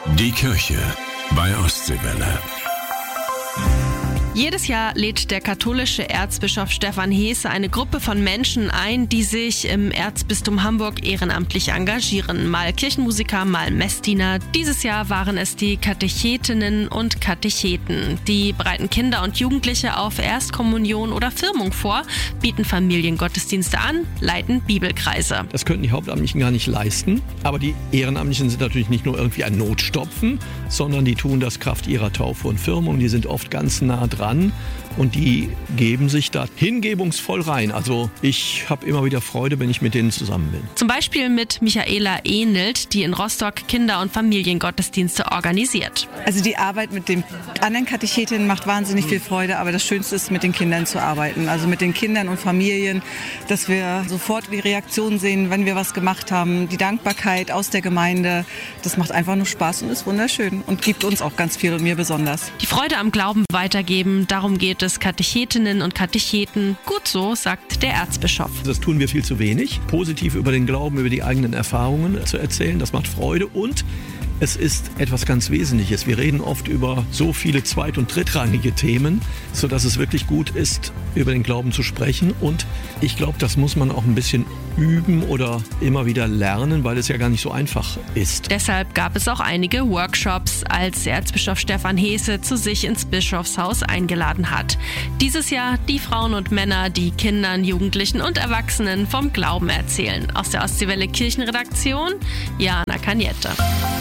Die Kirche bei Ostseewelle. Jedes Jahr lädt der katholische Erzbischof Stefan Heese eine Gruppe von Menschen ein, die sich im Erzbistum Hamburg ehrenamtlich engagieren. Mal Kirchenmusiker, mal Messdiener. Dieses Jahr waren es die Katechetinnen und Katecheten. Die bereiten Kinder und Jugendliche auf Erstkommunion oder Firmung vor, bieten Familiengottesdienste an, leiten Bibelkreise. Das könnten die Hauptamtlichen gar nicht leisten. Aber die Ehrenamtlichen sind natürlich nicht nur irgendwie ein Notstopfen, sondern die tun das Kraft ihrer Taufe und Firmung. Die sind oft ganz nah dran. Und die geben sich da hingebungsvoll rein. Also ich habe immer wieder Freude, wenn ich mit denen zusammen bin. Zum Beispiel mit Michaela Ähnelt, die in Rostock Kinder- und Familiengottesdienste organisiert. Also die Arbeit mit den anderen Katechetinnen macht wahnsinnig viel Freude, aber das Schönste ist, mit den Kindern zu arbeiten. Also mit den Kindern und Familien, dass wir sofort die Reaktion sehen, wenn wir was gemacht haben. Die Dankbarkeit aus der Gemeinde, das macht einfach nur Spaß und ist wunderschön und gibt uns auch ganz viel und mir besonders. Die Freude am Glauben weitergeben, darum geht es Katechetinnen und Katecheten. Gut so, sagt der Erzbischof. Das tun wir viel zu wenig. Positiv über den Glauben, über die eigenen Erfahrungen zu erzählen, das macht Freude und es ist etwas ganz Wesentliches. Wir reden oft über so viele zweit- und drittrangige Themen, sodass es wirklich gut ist, über den Glauben zu sprechen. Und ich glaube, das muss man auch ein bisschen üben oder immer wieder lernen, weil es ja gar nicht so einfach ist. Deshalb gab es auch einige Workshops, als Erzbischof Stefan Heese zu sich ins Bischofshaus eingeladen hat. Dieses Jahr die Frauen und Männer, die Kindern, Jugendlichen und Erwachsenen vom Glauben erzählen. Aus der Ostseewelle Kirchenredaktion, Jana Kaniette.